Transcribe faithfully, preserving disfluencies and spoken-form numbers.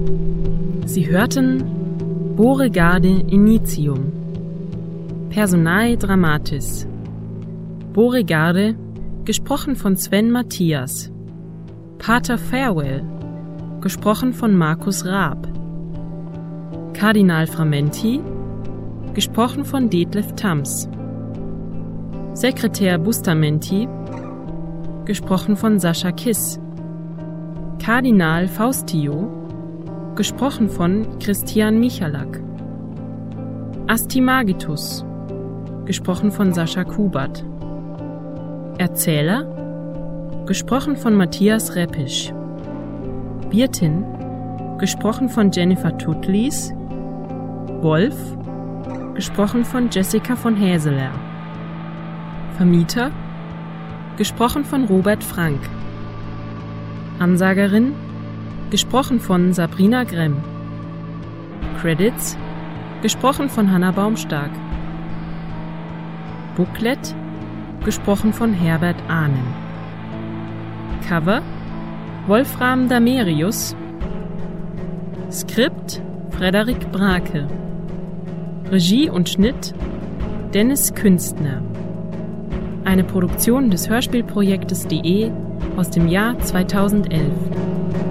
Sie hörten Beauregarde Initium. Personae Dramatis. Beauregarde, gesprochen von Sven Matthias. Pater Farewell, gesprochen von Markus Raab. Kardinal Framenti, gesprochen von Detlef Tams. Sekretär Bustamenti, gesprochen von Sascha Kiss. Kardinal Faustio, gesprochen von Christian Michalak. Astimagitus, gesprochen von Sascha Kubert. Erzähler, gesprochen von Matthias Reppisch. Wirtin, gesprochen von Jennifer Tutlis. Wolf, gesprochen von Jessica von Häseler. Vermieter, gesprochen von Robert Frank. Ansagerin, gesprochen von Sabrina Gremm. Credits, gesprochen von Hanna Baumstark. Booklet, gesprochen von Herbert Ahnen. Cover, Wolfram Damerius. Skript, Frederik Brake. Regie und Schnitt, Dennis Künstner. Eine Produktion des Hörspielprojektes punkt de aus dem Jahr zweitausendelf.